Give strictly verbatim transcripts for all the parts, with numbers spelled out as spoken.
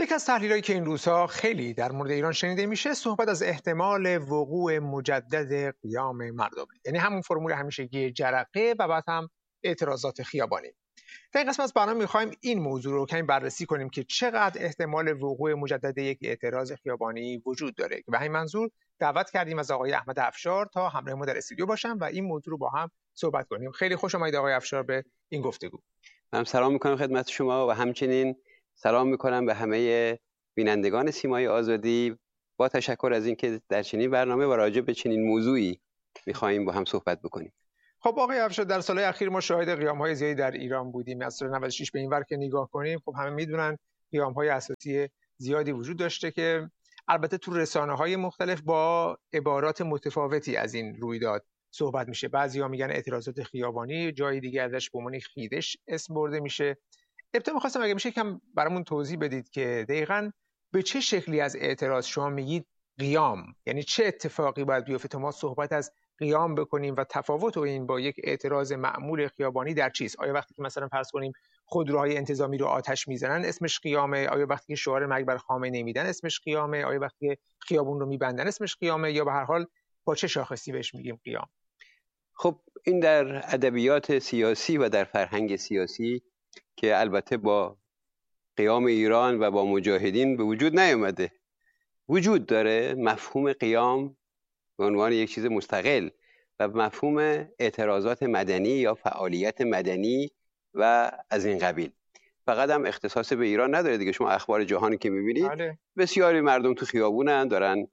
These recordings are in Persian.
یک از تحلیلایی که این روزها خیلی در مورد ایران شنیده میشه صحبت از احتمال وقوع مجدد قیام مردمی، یعنی همون فرمول همیشگی جرقه و بعد هم اعتراضات خیابانی. در این قسمت از برنامه میخوایم این موضوع رو کمی بررسی کنیم که چقدر احتمال وقوع مجدد یک اعتراض خیابانی وجود داره. به همین منظور دعوت کردیم از آقای احمد افشار تا همراه ما در استودیو باشن و این موضوع رو با هم صحبت کنیم. خیلی خوش آمدید آقای افشار به این گفتگو. من سلام میکنم خدمت شما و همچنین سلام میکنم به همه بینندگان سیمای آزادی، با تشکر از اینکه در چنین برنامه و راجع به چنین موضوعی میخوایم با هم صحبت بکنیم. خب آقای افشار، در سالهای اخیر ما شاهد قیام‌های زیادی در ایران بودیم. از سال نود و شش به این ور که نگاه کنیم، خب همه میدونن قیام‌های اساسی زیادی وجود داشته که البته تو رسانه‌های مختلف با عبارات متفاوتی از این رویداد صحبت میشه. بعضی‌ها میگن اعتراضات خیابانی، جای دیگه ازش به عنوان خیدش اسم برده میشه. ابتدا می‌خواستم اگه میشه یکم برامون توضیح بدید که دقیقاً به چه شکلی از اعتراض شما میگید قیام، یعنی چه اتفاقی باید بیفته تا ما صحبت از قیام بکنیم و تفاوت این با یک اعتراض معمول خیابانی در چیست؟ آیا وقتی که مثلا فرض کنیم خودروهای انتظامی رو آتش میزنن اسمش قیامه؟ آیا وقتی که شعار مرگ بر خامنه‌ای میدن اسمش قیامه؟ آیا وقتی که خیابون رو میبندن اسمش قیامه؟ یا به هر حال با چه شاخصی بهش میگیم قیام؟ خب این در ادبیات سیاسی و در فرهنگ سیاسی که البته با قیام ایران و با مجاهدین به وجود نیامده، وجود داره مفهوم قیام به عنوان یک چیز مستقل و مفهوم اعتراضات مدنی یا فعالیت مدنی و از این قبیل. فقط هم اختصاص به ایران نداره دیگه. شما اخبار جهانی که میبینید بله. بسیاری مردم تو خیابونن، دارن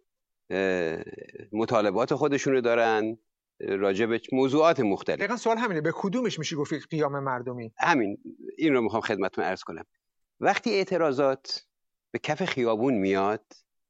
مطالبات خودشونو دارن راجع به موضوعات مختلف. دقیقاً سوال همینه، به کدومش میشه گفت قیام مردمی؟ همین این رو میخوام خدمتتون عرض کنم. وقتی اعتراضات به کف خیابون میاد،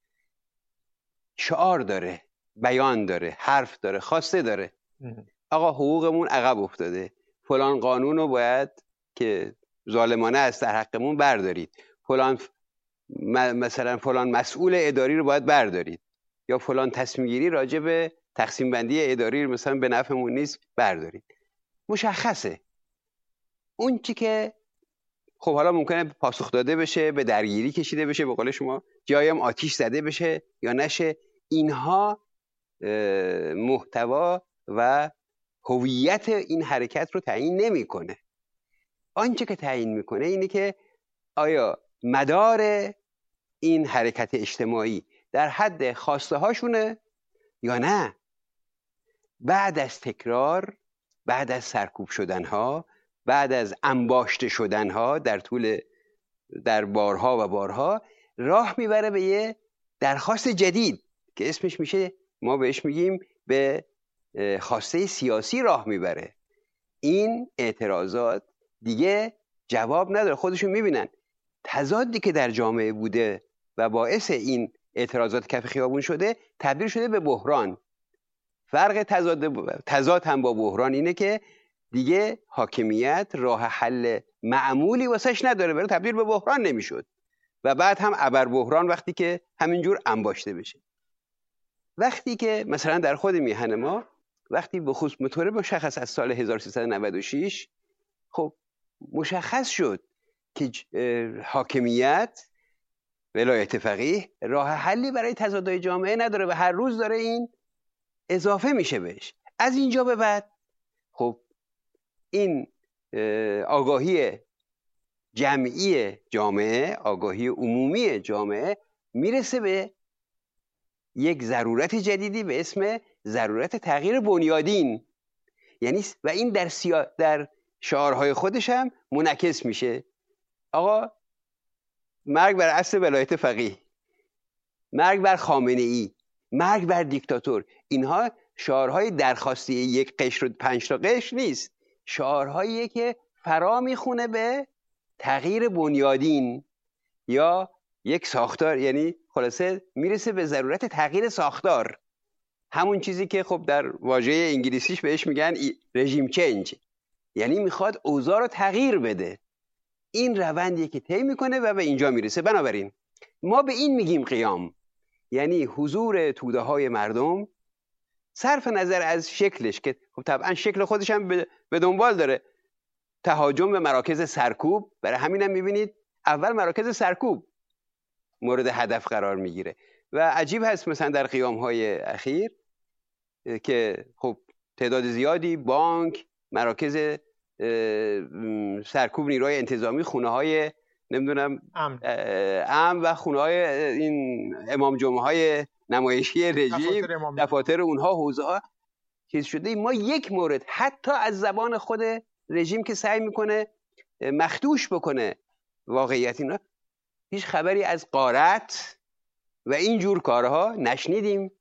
شعار داره، بیان داره، حرف داره، خواسته داره. آقا حقوقمون عقب افتاده، فلان قانون رو باید که ظالمانه است در حقمون بردارید، فلان ف... مثلا فلان مسئول اداری رو باید بردارید، یا فلان تصمیم گیری راجع به تقسیم بندی اداری رو مثلا به نفعمون نیست بردارید. مشخصه اون چی که خب حالا ممکنه پاسخ داده بشه، به درگیری کشیده بشه، به قول شما جایی هم آتیش زده بشه یا نشه، اینها محتوا و هویت این حرکت رو تعیین نمیکنه. آنچه که تعیین میکنه اینه که آیا مدار این حرکت اجتماعی در حد خواسته هاشونه یا نه. بعد از تکرار، بعد از سرکوب شدن ها، بعد از انباشته شدن ها در طول در بارها و بارها، راه میبره به یه درخواست جدید که اسمش میشه، ما بهش میگیم به خواسته سیاسی راه میبره. این اعتراضات دیگه جواب نداره. خودشون میبینن تضادی که در جامعه بوده و باعث این اعتراضات کف خیابون شده تبدیل شده به بحران. فرق تضاد تضاد هم با بحران اینه که دیگه حاکمیت راه حل معمولی واسش نداره، برای تبدیل به بحران نمیشد و بعد هم ابر بحران وقتی که همینجور انباشته بشه. وقتی که مثلا در خود میهن ما وقتی به خصوص مطور مشخص از سال هزار و سیصد و نود و شش خب مشخص شد که حاکمیت ولایت فقیه راه حلی برای تضادهای جامعه نداره و هر روز داره این اضافه میشه بهش. از اینجا به بعد خب این آگاهی جمعی جامعه، آگاهی عمومی جامعه میرسه به یک ضرورت جدیدی به اسم ضرورت تغییر بنیادین. یعنی و این در سیا... در شعارهای خودش هم منعکس میشه. آقا مرگ بر اصل ولایت فقیه، مرگ بر خامنه ای، مرگ بر دیکتاتور، اینها شعارهای درخواستی یک قشر و پنج تا قشر نیست، شعارهاییه که فرا میخونه به تغییر بنیادین یا یک ساختار. یعنی خلاصه میرسه به ضرورت تغییر ساختار، همون چیزی که خب در واژه انگلیسیش بهش میگن رژیم چنج، یعنی میخواد اوضاع رو تغییر بده. این روندیه که طی میکنه و به اینجا میرسه. بنابراین ما به این میگیم قیام، یعنی حضور توده های مردم صرف نظر از شکلش که خب طبعا شکل خودش هم به دنبال داره، تهاجم به مراکز سرکوب. برای همین هم میبینید اول مراکز سرکوب مورد هدف قرار میگیره. و عجیب هست مثلا در قیام‌های اخیر که خب تعداد زیادی بانک، مراکز سرکوب نیروهای انتظامی، خونه های نمیدونم امن و خونه های این امام جمعه های نمایشی رژیم، دفاتر اونها، حوزه ها چیز شده. ما یک مورد حتی از زبان خود رژیم که سعی میکنه مخدوش بکنه واقعیت اینا، هیچ خبری از غارت و این جور کارها نشنیدیم.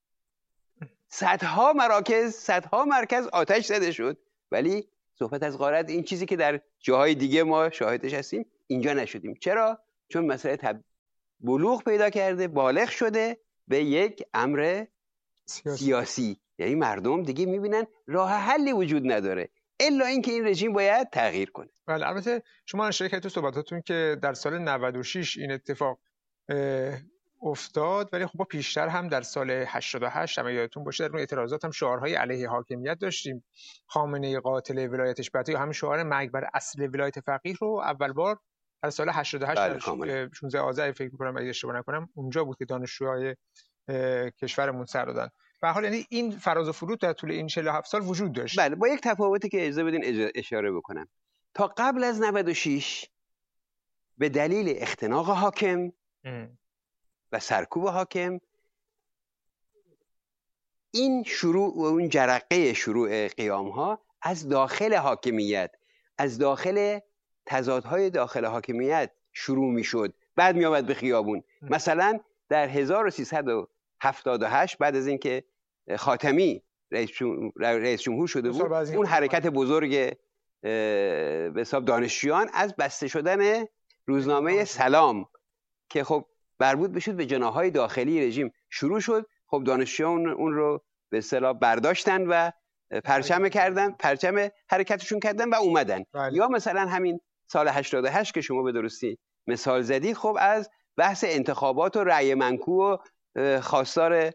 صدها مراکز، صدها مرکز آتش زده شد، ولی صحبت از غارت، این چیزی که در جاهای دیگه ما شاهدش هستیم، اینجا نشدیم. چرا؟ چون مسئله تب... بلوغ پیدا کرده، بالغ شده به یک امر سیاسی, سیاسی. یعنی مردم دیگه میبینن راه حلی وجود نداره الا اینکه این رژیم باید تغییر کنه. بله، البته شما اشاره کردید تو صحبتاتون که در سال نود و شش این اتفاق افتاد، ولی خب ما پیشتر هم در سال هشتاد و هشت هم یادتون باشه در اون اعتراضات هم شعارهای علیه حاکمیت داشتیم. خامنه‌ای قاتل ولایتش بد، یا همین شعار مرگ بر اصل ولایت فقیه رو اول بار در سال هشتاد و هشت شانزده آذر فکر می‌کنم اگه اشتباه نکنم اونجا بود که دانشجوهای کشورمون سر دادن. به هر حال یعنی این فراز و فرود در طول این چهل و هفت سال وجود داشت. بله، با یک تفاوتی که اجازه بدین اشاره بکنم. تا قبل از نود و شش به دلیل اختناق حاکم ام. و سرکوب حاکم، این شروع و اون جرقه شروع قیام ها از داخل حاکمیت، از داخل تضادهای داخل حاکمیت شروع می شد، بعد می آمد به خیابون. ام. مثلا در هزار و سیصد و هفتاد و هشت بعد از اینکه خاتمی رئیس جمهور شده بود، اون حرکت بزرگ به حساب دانشجویان از بسته شدن روزنامه سلام که خب مربوط بشد به جناحهای داخلی رژیم شروع شد. خب دانشجویان اون رو به اصطلاح برداشتن و پرچم کردن، پرچم حرکتشون کردن و اومدن. بله. یا مثلا همین سال هشتاد و هشت که شما به درستی مثال زدید، خب از بحث انتخابات و رأی منکو و خواستار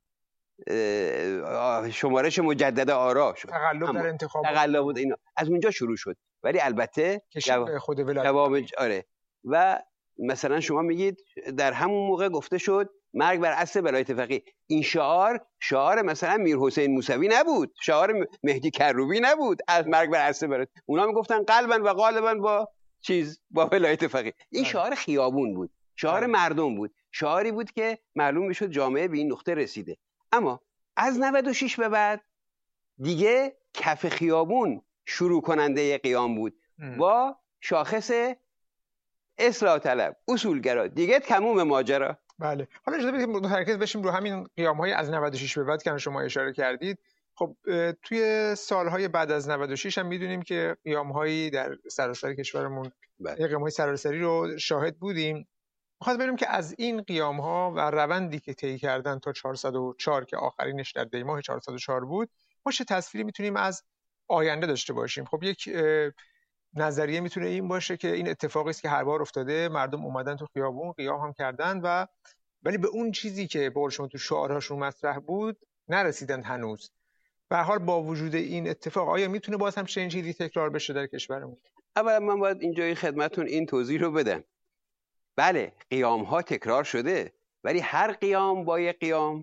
شمارش مجدد آرا شد، تقلب در انتخابات، تقلب بود، اینا از اونجا شروع شد. ولی البته جو... خود ولایت آره. و مثلا شما میگید در همون موقع گفته شد مرگ بر اصل ولایت فقیه. این شعار شعار مثلا میر حسین موسوی نبود، شعار مهدی کروبی نبود از مرگ بر اصل ولایت. اونا میگفتن قلبا و غالبا با چیز با ولایت فقیه. این شعار خیابون بود، شعار مردم بود، شعاری بود که معلوم میشد جامعه به این نقطه رسیده. اما از نود و شش به بعد دیگه کف خیابون شروع کننده قیام بود ام. با شاخص اصلاح طلب، اصولگرا، دیگه تموم ماجرا. بله، حالا اجازه بدید متمرکز بشیم رو همین قیام‌های از نود و شش به بعد که شما اشاره کردید. خب توی سالهای بعد از نود و شش هم میدونیم که قیام‌هایی در سراسر کشورمون، قیام‌های سراسری رو شاهد بودیم. می‌خواد ببینیم که از این قیام‌ها و روندی که طی کردن تا چهارصد و چهار که آخرینش در دی ماه چهارصد و چهار بود، ما چه تصویری میتونیم از آینده داشته باشیم؟ خب یک نظریه میتونه این باشه که این اتفاقی است که هر بار افتاده، مردم اومدن تو خیابون قیام هم کردن و ولی به اون چیزی که به قول شما تو شعارهاشون مطرح بود نرسیدن هنوز. به هر حال با وجود این اتفاق آیا میتونه باز هم چنین چیزی تکرار بشه در کشورمون؟ اولا من باید اینجای خدمتتون این توضیح رو بدم. بله، قیام ها تکرار شده، ولی هر قیام با یک قیام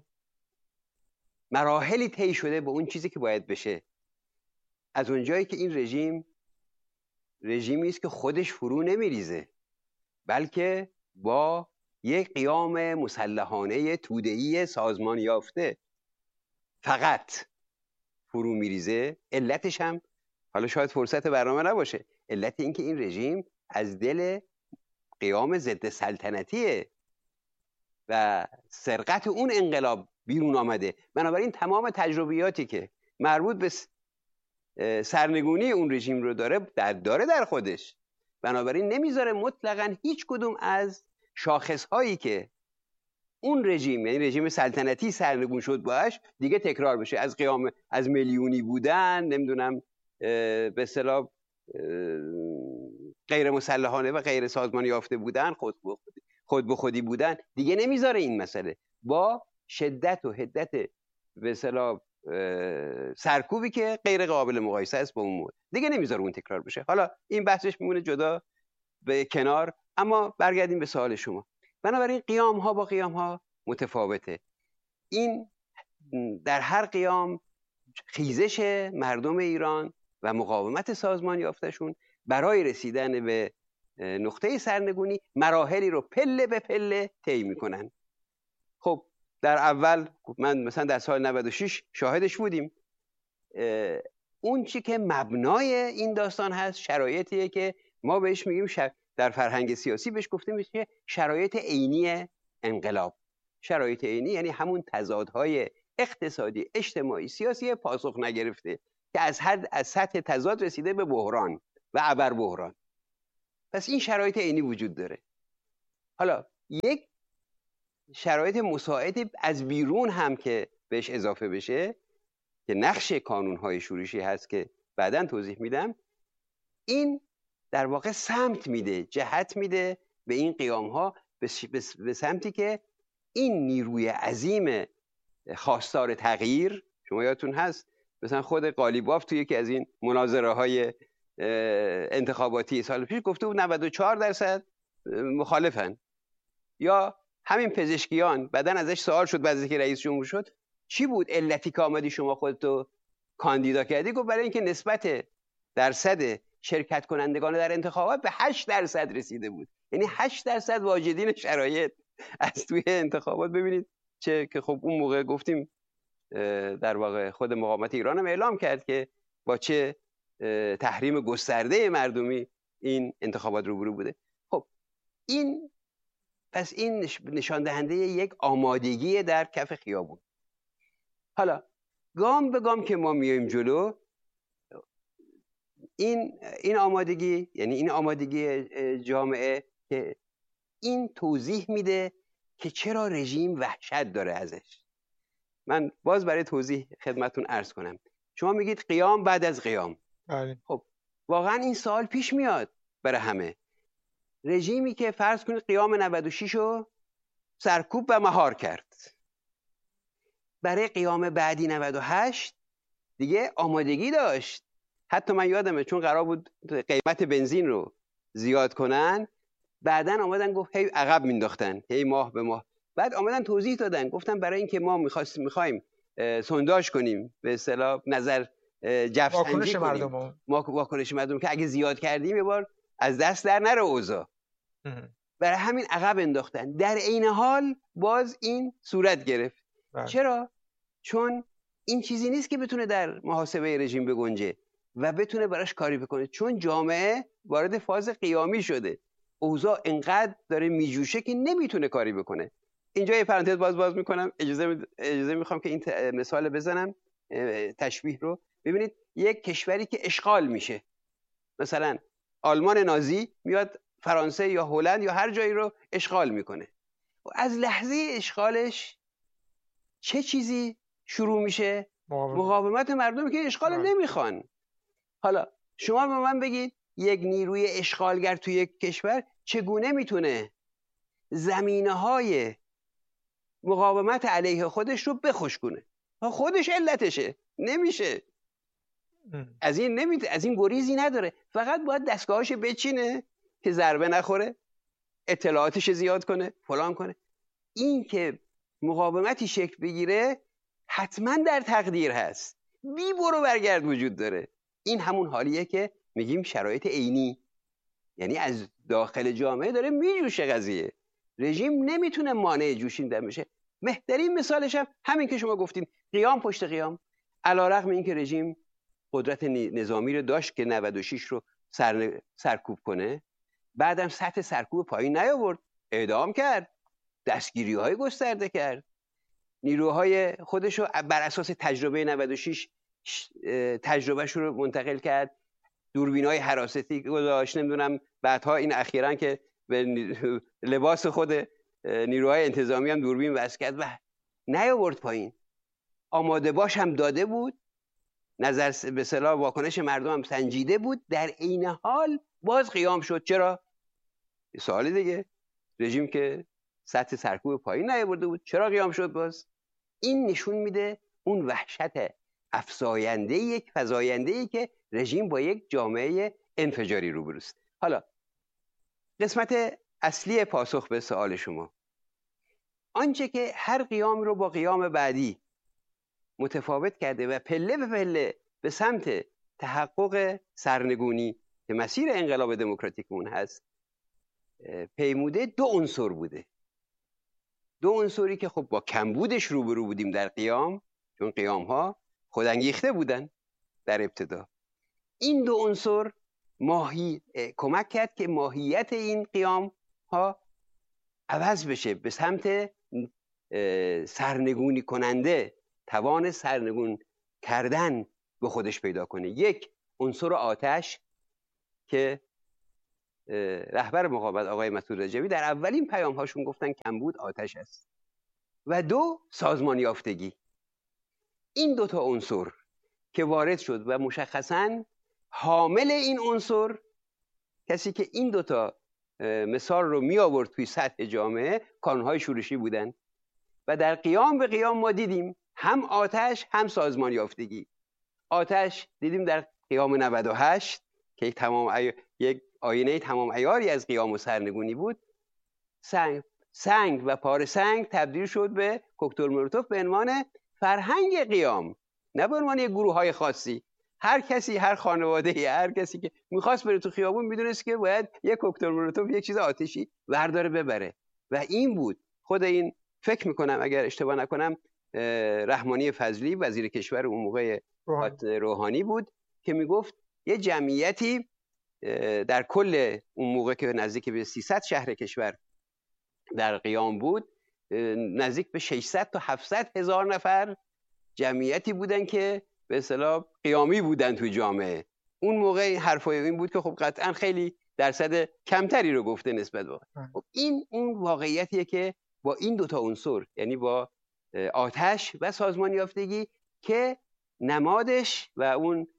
مراحلی طی شده به اون چیزی که باید بشه. از اونجایی که این رژیم رژیمی است که خودش فرو نمیریزه، بلکه با یک قیام مسلحانه توده‌ای سازمان یافته فقط فرو میریزه. علتش هم حالا شاید فرصت برنامه نباشه، علت این که این رژیم از دل قیام ضد سلطنتیه و سرقت اون انقلاب بیرون آمده. بنابراین تمام تجربیاتی که مربوط به سرنگونی اون رژیم رو داره در داره در خودش، بنابراین نمیذاره مطلقاً هیچ کدوم از شاخصهایی که اون رژیم، یعنی رژیم سلطنتی سرنگون شد باش، دیگه تکرار بشه. از قیام از میلیونی بودن، نمیدونم به اصطلاح غیر مسلحانه و غیر سازمانی یافته بودن، خود بخودی خود به خودی بودن، دیگه نمیذاره این مسئله با شدت و حدت به اصطلاح سرکوبی که غیر قابل مقایسه است با اون موقع، دیگه نمیذاره اون تکرار بشه. حالا این بحثش میمونه جدا به کنار، اما برگردیم به سوال شما. بنابراین قیام ها با قیام ها متفاوته. این در هر قیام خیزش مردم ایران و مقاومت سازمان یافتشون برای رسیدن به نقطه سرنگونی مراحلی رو پله به پله طی میکنن. خب در اول من مثلا در سال نود و شش شاهدش بودیم. اون چی که مبنای این داستان هست شرایطیه که ما بهش میگیم شر... در فرهنگ سیاسی بهش گفته میشه شرایط عینی انقلاب. شرایط عینی یعنی همون تضادهای اقتصادی، اجتماعی، سیاسی پاسخ نگرفته که از حد از سطح تضاد رسیده به بحران و ابر بحران. پس این شرایط عینی وجود داره. حالا یک شرایط مساعد از بیرون هم که بهش اضافه بشه که نقش کانون‌های شورشی هست که بعداً توضیح میدم، این در واقع سمت میده، جهت میده به این قیام‌ها به سمتی که این نیروی عظیم خواستار تغییر، شما یادتون هست مثلا خود قالیباف توی یکی از این مناظره‌های انتخاباتی سال پیش گفته بود نود و چهار درصد مخالفن. یا همین پزشکیان بعداً ازش سوال شد بعد از اینکه رئیس جمهور شد چی بود علتی که آمدی شما خودتو کاندیدا کردی؟ گفت برای اینکه نسبت درصد شرکت کنندگان در انتخابات به هشت درصد رسیده بود. یعنی هشت درصد واجدین شرایط از توی انتخابات. ببینید چه که خب اون موقع گفتیم در واقع خود مقاومت ایران هم اعلام کرد که با چه تحریم گسترده مردمی این انتخابات روبرو بوده. خب این پس این نشان دهنده یک آمادگی در کف خیابون. حالا گام به گام که ما میایم جلو، این این آمادگی یعنی این آمادگی جامعه که این توضیح میده که چرا رژیم وحشت داره ازش. من باز برای توضیح خدمتون عرض کنم. شما میگید قیام بعد از قیام. بله. خب واقعا این سوال پیش میاد برای همه. رژیمی که فرض کنید قیام نود و شش رو سرکوب و مهار کرد، برای قیام بعدی نود و هشت دیگه آمادگی داشت. حتی من یادمه چون قرار بود قیمت بنزین رو زیاد کنن، بعدن آمدن گفت هی عقب مینداختن، هی ماه به ماه. بعد آمدن توضیح دادن، گفتن برای اینکه ما می‌خواستیم می‌خوایم سونداژ کنیم، به اصطلاح نظر جفسنجی کنیم، مردم. ما واکنش مردم که اگه زیاد کردیم یه بار از دست در نره اوضاع. برای همین عقب انداختن. در عین حال باز این صورت گرفت. بله. چرا؟ چون این چیزی نیست که بتونه در محاسبه رژیم بگنجه و بتونه براش کاری بکنه، چون جامعه وارد فاز قیامی شده، اوضاع انقدر داره میجوشه که نمیتونه کاری بکنه. اینجا یه پرانتز باز باز میکنم، اجازه اجازه میخوام که این مثال بزنم، تشبیه رو. ببینید یک کشوری که اشغال میشه، مثلا آلمان نازی میاد فرانسه یا هلند یا هر جایی رو اشغال میکنه، و از لحظه اشغالش چه چیزی شروع میشه؟ مقاومت, مقاومت مردمی که اشغال رو نمیخوان. حالا شما به من بگید یک نیروی اشغالگر توی یک کشور چگونه میتونه زمینه‌های مقاومت علیه خودش رو بخشکونه؟ خودش علتشه، نمیشه. از این نمی... از این گریزی نداره، فقط باید دستگاهاش بچینه که ضربه نخوره، اطلاعاتش زیاد کنه، فلان کنه. این که مقاومتی شکل بگیره حتما در تقدیر هست، بی برو برگرد وجود داره. این همون حالیه که میگیم شرایط عینی، یعنی از داخل جامعه داره میجوشه قضیه. رژیم نمیتونه مانع جوشیدن بشه. بهترین مثالش هم همین که شما گفتین، قیام پشت قیام. علیرغم اینکه رژیم قدرت نظامی رو داشت که نود و شش رو سر... سرکوب کنه، بعدم سطح سرکوب پایین نیاورد، اعدام کرد، دستگیری‌های گسترده کرد، نیروهای خودش رو بر اساس تجربه نود و شش تجربهش رو منتقل کرد، دوربین‌های حراستی گذاشت، نمیدونم بعدها این اخیراً که به لباس خود نیروهای انتظامی هم دوربین وصل کرد و نیاورد پایین. آماده باش هم داده بود، نظر به اصطلاح واکنش مردم هم سنجیده بود، در عین حال باز قیام شد. چرا؟ سوال دیگه، رژیم که سطح سرکوب پایین نیاورده بود چرا قیام شد باز؟ این نشون میده اون وحشت افزاینده، یک فزاینده‌ای که رژیم با یک جامعه انفجاری روبروست. حالا قسمت اصلی پاسخ به سوال شما، آنچه که هر قیام رو با قیام بعدی متفاوت کرده و پله به پله به سمت تحقق سرنگونی که مسیر انقلاب دموکراتیکمون هست پیموده، دو عنصر بوده. دو عنصری که خب با کمبودش روبرو بودیم در قیام، چون قیام ها خودانگیخته بودن در ابتدا. این دو عنصر ماهی کمک کرد که ماهیت این قیام ها عوض بشه، به سمت سرنگونی کننده، توان سرنگون کردن به خودش پیدا کنه. یک عنصر آتش که رهبر مقاومت آقای مسعود رجبی در اولین پیام هاشون گفتن کمبود آتش است، و دو سازمان یافتگی. این دوتا عنصر که وارد شد و مشخصاً حامل این عنصر، کسی که این دوتا مثال رو می آورد توی سطح جامعه، کانونهای شورشی بودن. و در قیام به قیام ما دیدیم هم آتش هم سازمان یافتگی. آتش دیدیم در قیام نود و هشت که یک تمام ای... یک آینه تمام عیاری از قیام و سرنگونی بود. سنگ سنگ و پاره سنگ تبدیل شد به کوکتل مولوتوف به عنوان فرهنگ قیام، نه به عنوان یک گروه های خاصی. هر کسی، هر خانواده، هر کسی که میخواست بره تو خیابون میدونست که باید یک کوکتل مولوتوف، یک چیز آتشی ورداره ببره. و این بود خود این، فکر میکنم اگر اشتباه نکنم رحمانی فضلی وزیر کشور اون موقع روحانی بود که میگفت یه جمعیتی در کل اون موقع که نزدیک به سیصد شهر کشور در قیام بود، نزدیک به ششصد تا هفتصد هزار نفر جمعیتی بودن که به اصطلاح قیامی بودن توی جامعه. اون موقع حرفای این بود که خب قطعا خیلی درصد کمتری رو گفته نسبت به خب این اون واقعیتیه که با این دوتا عنصر، یعنی با آتش و سازمان یافتگی که نمادش و اون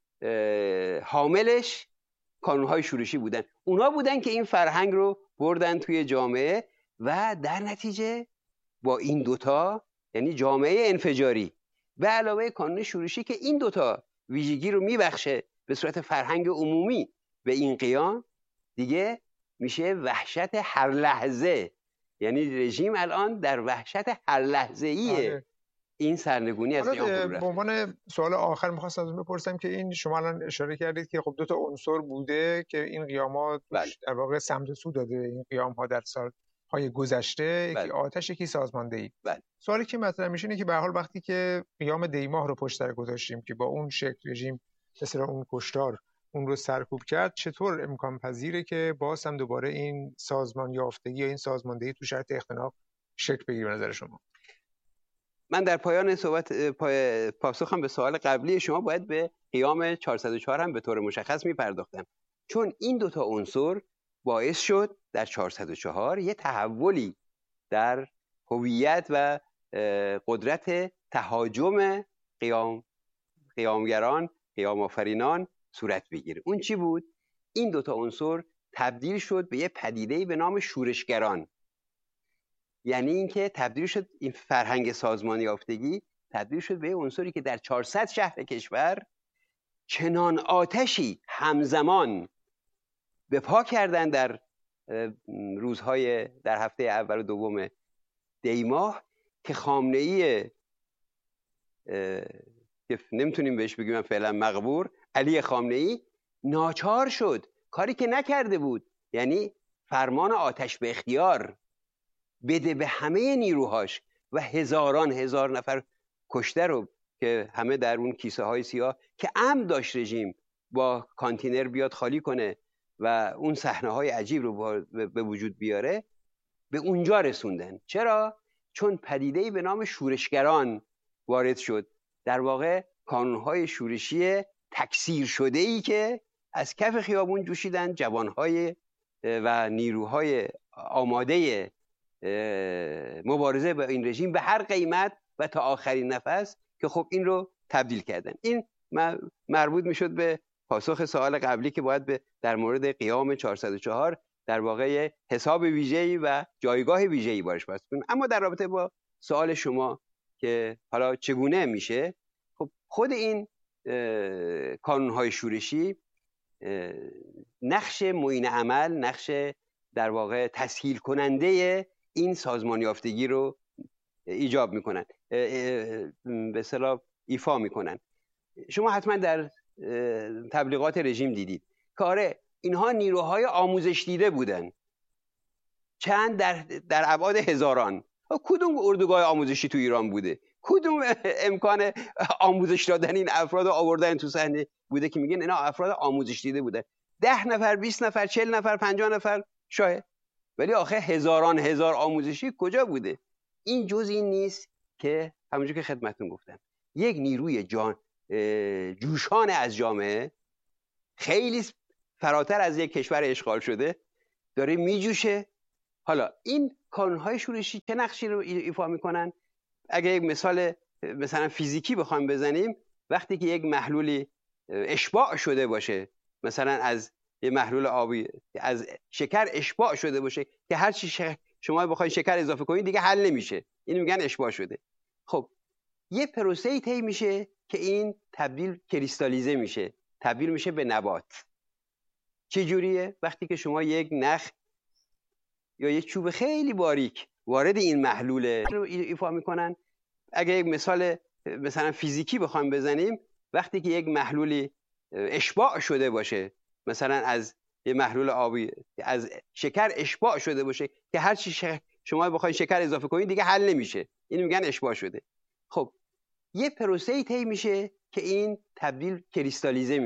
حاملش کانونهای شورشی بودن، اونا بودن که این فرهنگ رو بردن توی جامعه. و در نتیجه با این دوتا، یعنی جامعه انفجاری به علاوه کانون شورشی که این دوتا ویژگی رو میبخشه به صورت فرهنگ عمومی به این قیام، دیگه میشه وحشت هر لحظه. یعنی رژیم الان در وحشت هر لحظه‌ای این سرنگونی از قیام فرو رفته. به عنوان سوال آخر می‌خواستم ازتون بپرسم که این شما الان اشاره کردید که خب دو تا عنصر بوده که این قیامات در واقع سمت سو داده این قیام‌ها در سال‌های گذشته، یکی آتش، یکی سازماندهی. سوالی که مطرح میشه اینه که به هر حال وقتی که قیام دیماه رو پشت سر گذاشتیم که با اون شکل رژیم مثلا اون کشتار اون رو سرکوب کرد، چطور امکان پذیره که باز هم دوباره این سازمان یافتگی یا این سازماندهی تو شرط اختناق شکل بگیره به نظر شما؟ من در پایان صحبت پای پاسخم به سوال قبلی شما باید به قیام چهارصد و چهار هم به طور مشخص میپرداختم، چون این دوتا عنصر باعث شد در چهارصد و چهار یه تحولی در هویت و قدرت تهاجم قیام قیامگران، قیام آفرینان صورت بگیره. اون چی بود؟ این دوتا عنصر تبدیل شد به یه پدیده‌ای به نام شورشگران. یعنی اینکه تبدیل شد این فرهنگ سازمان یافتگی تبدیل شد به عنصری که در چهارصد شهر کشور چنان آتشی همزمان به پا کردن در روزهای در هفته اول و دوم دی ماه که خامنه‌ای که نمیتونیم بهش بگیم فعلا مقبور، علی خامنه‌ای ناچار شد کاری که نکرده بود، یعنی فرمان آتش به اختیار بده به همه نیروهاش و هزاران هزار نفر کشته رو که همه در اون کیسه های سیاه که امن داشت رژیم با کانتینر بیاد خالی کنه و اون صحنه های عجیب رو به وجود بیاره، به اونجا رسوندن. چرا؟ چون پدیده‌ای به نام شورشگران وارد شد، در واقع کانونهای شورشی تکثیر شده‌ای که از کف خیابون جوشیدن جوانهای و نیروهای آماده مبارزه با این رژیم به هر قیمت و تا آخرین نفس، که خب این رو تبدیل کردن. این مربوط میشد به پاسخ سوال قبلی که باید به در مورد قیام چهارصد و چهار در واقع حساب ویژه‌ای و جایگاه ویژه‌ای بارش بحث کنیم. اما در رابطه با سوال شما که حالا چگونه میشه، خب خود این کانونهای شورشی نقش معین عمل، نقش در واقع تسهیل کننده این سازمان یافتگی رو ایجاب میکنن، به اصطلاح ایفا میکنن. شما حتما در تبلیغات رژیم دیدید کاره اینها نیروهای آموزش دیده بودن، چند در در ابعاد هزاران. کدوم اردوگاه آموزشی تو ایران بوده؟ کدوم امکان آموزش دادن این افراد رو آوردن تو صحنه بوده که میگن اینا افراد آموزش دیده بودن؟ ده نفر، بیست نفر، چهل نفر، پنجاه نفر شاید، ولی آخه هزاران هزار آموزشی کجا بوده؟ این جز این نیست که همونجور که خدمتتون گفتم یک نیروی جان جوشان از جامعه، خیلی فراتر از یک کشور اشغال شده، داره میجوشه. حالا این کانون‌های شورشی چه نقشی رو ایفا میکنن؟ اگه یک مثال مثلا فیزیکی بخوایم بزنیم، وقتی که یک محلولی اشباع شده باشه، مثلا از یه محلول آبی از شکر اشباع شده باشه که هر چی شما بخواید شکر اضافه کنید دیگه حل نمیشه، اینو میگن اشباع شده. خب یه پروسه‌ای طی میشه که این تبدیل کریستالیزه میشه، تبدیل میشه به نبات. چه جوریه؟ وقتی که شما یک نخ یا یک چوب خیلی باریک وارد این محلول رو ایفا میکنن. اگه یک مثال مثلا فیزیکی بخوایم بزنیم، وقتی که یک محلولی اشباع شده باشه، مثلا از یه محلول آبی از شکر اشباع شده باشه که هر چی شما بخواید شکر اضافه کنید دیگه حل نمیشه، اینو میگن اشباع شده. خب یه پروسه‌ای طی میشه که این تبدیل کریستالیزه